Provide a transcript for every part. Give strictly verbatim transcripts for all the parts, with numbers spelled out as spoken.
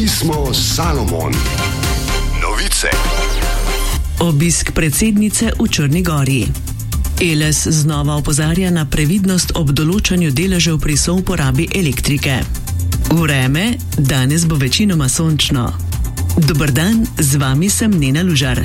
Mi smo Salomon. Novice. Obisk predsednice v Črni Gori. Eles znova opozarja na previdnost ob določanju deležev pri souporabi elektrike. Vreme, danes bo večinoma sončno. Dober dan, z vami sem Nena Lužar.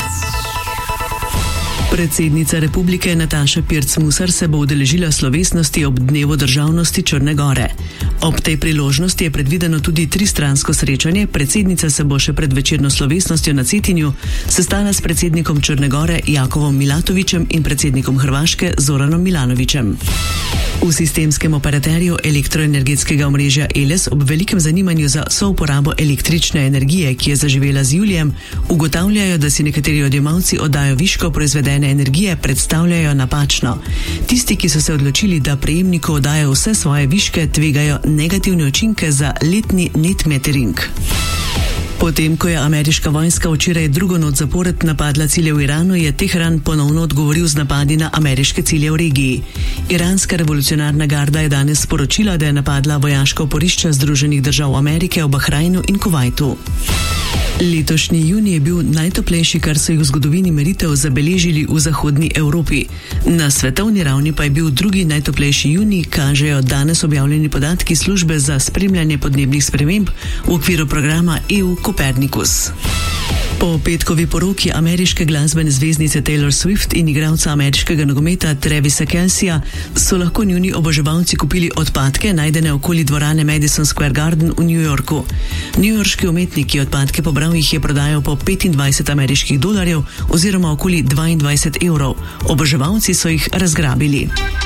Predsednica republike Nataša Pirc Musar se bo udeležila slovesnosti ob Dnevu državnosti Črne Gore. Ob tej priložnosti je predvideno tudi tristransko srečanje. Predsednica se bo še pred večerno slovesnostjo na Cetinju sestala s predsednikom Črne Gore Jakovom Milatovićem in predsednikom Hrvaške Zoranom Milanovićem. V sistemskem operaterju elektroenergetskega omrežja Eles ob velikem zanimanju za souporabo električne energije, ki je zaživela z julijem, ugotavljajo, da si nekateri odjemalci oddajo viško proizvedene energije predstavljajo napačno. Tisti, ki so se odločili, da prejemniku oddajo vse svoje viške, tvegajo negativne učinke za letni net metering. Potem, ko je ameriška vojska včeraj drugo noč zapored napadla cilje v Iranu, je Teheran ponovno odgovoril z napadi na ameriške cilje v regiji. Iranska revolucionarna garda je danes sporočila, da je napadla vojaška oporišča Združenih držav Amerike v Bahrajnu in Kuvajtu. Letošnji junij je bil najtoplejši, kar so jih v zgodovini meritev zabeležili v zahodni Evropi. Na svetovni ravni pa je bil drugi najtoplejši junij, kažejo danes objavljeni podatki službe za spremljanje podnebnih sprememb v okviru programa E U Copernicus. Po petkovi poroki ameriške glasbene zvezdnice Taylor Swift in igralca ameriškega nogometa Travisa Kelceja so lahko njuni oboževalci kupili odpadke, najdene okoli dvorane Madison Square Garden v New Yorku. Newyorški umetnik, ki je odpadke pobral, jih je prodajal po petindvajset ameriških dolarjev oziroma okoli dvaindvajset evrov. Oboževalci so jih razgrabili.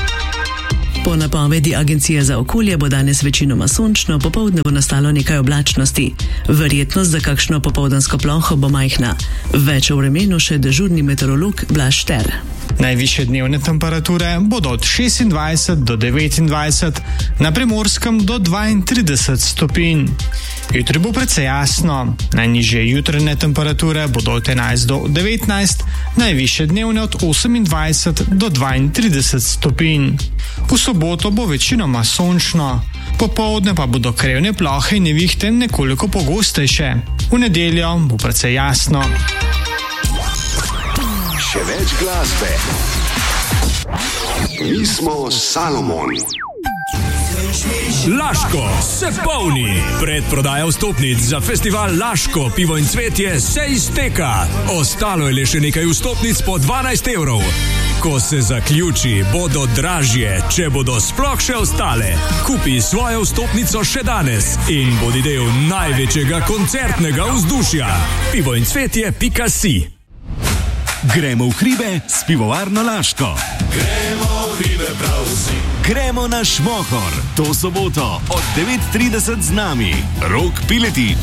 Po napovedi Agencije za okolje bo danes večinoma sončno, popoldne bo nastalo nekaj oblačnosti. Verjetnost za kakšno popoldansko ploho bo majhna. Več o vremenu še dežurni meteorolog Blaž Šter. Najvišje dnevne temperature bodo od šestindvajset do devetindvajset, na Primorskem do dvaintrideset stopinj. Jutri bo precej jasno. Najnižje jutranje temperature bodo od enajst do devetnajst, najvišje dnevne od osemindvajset do dvaintrideset stopinj. V soboto bo večinoma sončno, popoldne pa bodo krevne plohe in nevihte nekoliko pogostejše. V nedeljo bo precej jasno. Še več glasbe. Mi smo Salomon. Laško se polni. Predprodaja vstopnic za festival Laško, pivo in cvetje se izteka. Ostalo je le še nekaj vstopnic po dvanajst evrov. Ko se zaključi, bodo dražje, če bodo sploh še ostale. Kupi svojo vstopnico še danes in bodi del največjega koncertnega vzdušja. pivo in cvetje pika si. Gremo v hribe s pivovarno Laško. Gremo v hribe prav vsi. Gremo na Šmohor. To soboto od devet trideset z nami Rok Piletič.